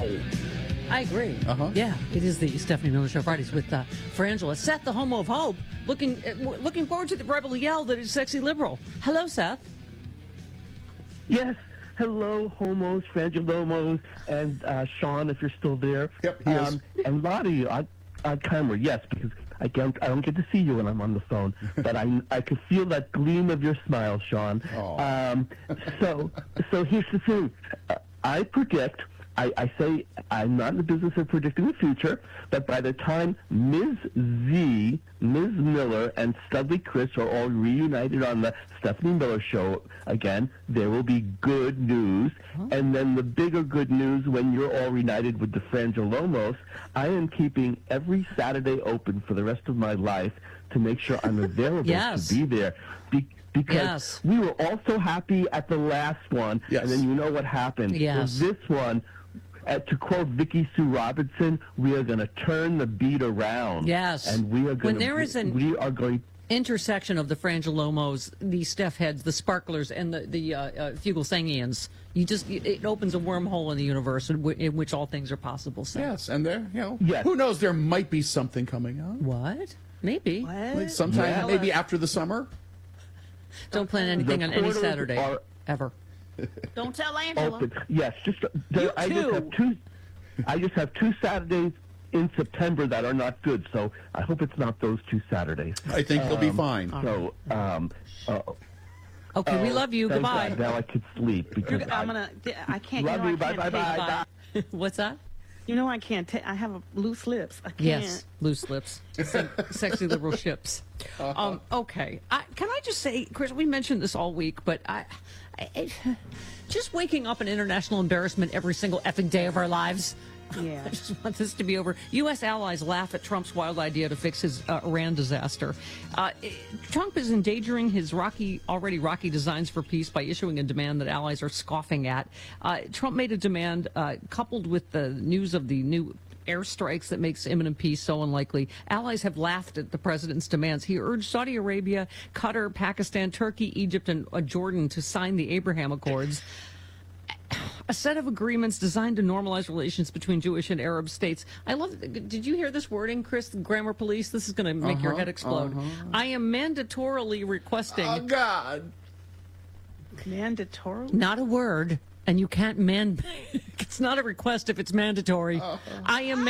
Wow. I agree. Yeah, it is the Stephanie Miller Show Fridays with Frangela. Seth, the homo of hope, looking forward to the rebel yell that is sexy liberal. Hello, Seth. Yes. Hello, homos, frangilomos, and Sean, if you're still there. Yep, he is. And Lottie on camera, yes, because I don't get to see you when I'm on the phone, but I could feel that gleam of your smile, Sean. So here's the thing. I predict, I say I'm not in the business of predicting the future, but by the time Ms. Miller, and Studley Chris are all reunited on the Stephanie Miller Show again, there will be good news. And then the bigger good news when you're all reunited with the Frangilomos, I am keeping every Saturday open for the rest of my life to make sure I'm available to be there. Because we were all so happy at the last one, and then you know what happened. Yes. So this one, to quote Vicky Sue Robinson, we are going to turn the beat around. Yes. And we are going to... intersection of the Frangilomos, the Steph Heads, the Sparklers, and the Fugelsanghians. It opens a wormhole in the universe in which all things are possible. So. Yes, and there, who knows? There might be something coming on. What? Maybe. Like sometime, maybe after the summer. Don't plan anything on any Saturday ever. Don't tell Angela. Yes, I just have two Saturdays in September that are not good, so I hope it's not those 2 Saturdays. I think they'll be fine. So, okay, we love you. Goodbye. God, now I could sleep because I can't. Love you. Bye. What's that? You know I can't. I have loose lips. I can't. Yes, loose lips. Sexy liberal ships. Okay. Can I just say, Chris? We mentioned this all week, but I just waking up an international embarrassment every single effing day of our lives. Yeah. I just want this to be over. U.S. allies laugh at Trump's wild idea to fix his Iran disaster. Trump is endangering his already rocky designs for peace by issuing a demand that allies are scoffing at. Trump made a demand coupled with the news of the new airstrikes that makes imminent peace so unlikely. Allies have laughed at the president's demands. He urged Saudi Arabia, Qatar, Pakistan, Turkey, Egypt, and Jordan to sign the Abraham Accords, a set of agreements designed to normalize relations between Jewish and Arab states. I love. Did you hear this wording, Chris? The grammar police. This is going to make your head explode. I am mandatorily requesting. Oh God! Mandatorily? Not a word, and you can't It's not a request if it's mandatory. I am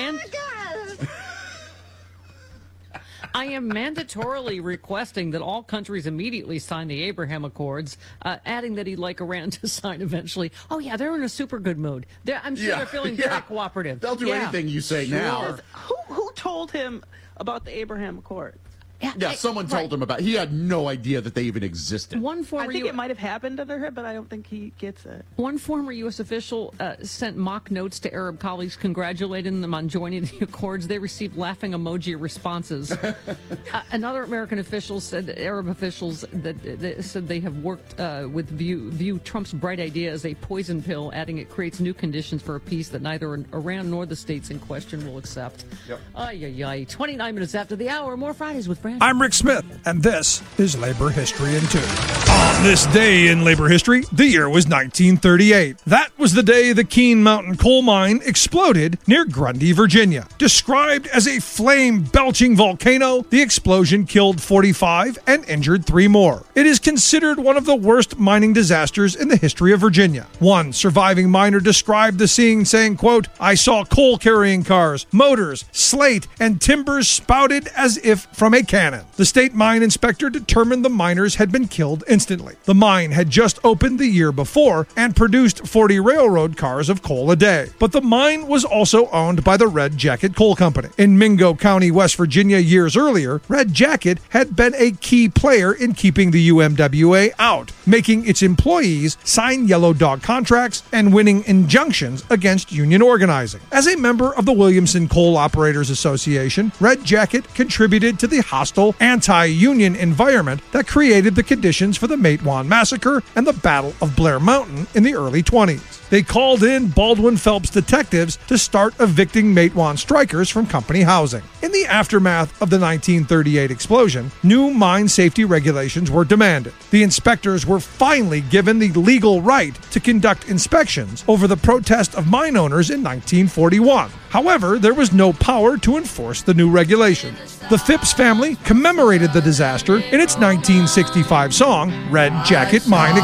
I am mandatorily requesting that all countries immediately sign the Abraham Accords, adding that he'd like Iran to sign eventually. Oh, yeah, they're in a super good mood. I'm sure they're feeling very cooperative. They'll do anything you say now. Who told him about the Abraham Accord? Yeah, someone told him about it. He had no idea that they even existed. I think it might have happened under him, but I don't think he gets it. One former U.S. official sent mock notes to Arab colleagues congratulating them on joining the Accords. They received laughing emoji responses. Another American official said, Arab officials, that said they have worked with view Trump's bright idea as a poison pill, adding it creates new conditions for a peace that neither Iran nor the states in question will accept. Yep. 29 minutes after the hour, more Fridays with Frank. I'm Rick Smith, and this is Labor History in 2. On this day in labor history, the year was 1938. That was the day the Keene Mountain coal mine exploded near Grundy, Virginia. Described as a flame-belching volcano, the explosion killed 45 and injured 3 more. It is considered one of the worst mining disasters in the history of Virginia. One surviving miner described the scene saying, quote, "I saw coal-carrying cars, motors, slate, and timbers spouted as if from a cannon. The state mine inspector determined the miners had been killed instantly. The mine had just opened the year before and produced 40 railroad cars of coal a day. But the mine was also owned by the Red Jacket Coal Company. In Mingo County, West Virginia, years earlier, Red Jacket had been a key player in keeping the UMWA out, making its employees sign yellow dog contracts and winning injunctions against union organizing. As a member of the Williamson Coal Operators Association, Red Jacket contributed to the hostile anti-union environment that created the conditions for the Matewan Massacre and the Battle of Blair Mountain in the early 20s. They called in Baldwin Phelps detectives to start evicting Matewan strikers from company housing. In the aftermath of the 1938 explosion, new mine safety regulations were demanded. The inspectors were finally given the legal right to conduct inspections over the protest of mine owners in 1941. However, there was no power to enforce the new regulation. The Phipps family commemorated the disaster in its 1965 song, Red Jacket Mine